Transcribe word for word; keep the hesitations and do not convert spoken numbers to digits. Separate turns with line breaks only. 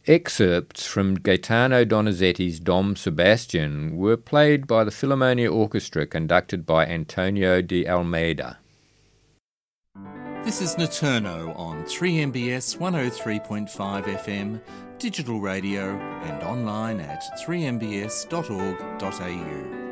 Excerpts from Gaetano Donizetti's Dom Sebastian were played by the Philharmonia Orchestra conducted by Antonio de Almeida.
This is Naturno on three M B S one oh three point five F M, digital radio and online at three m b s dot org dot a u.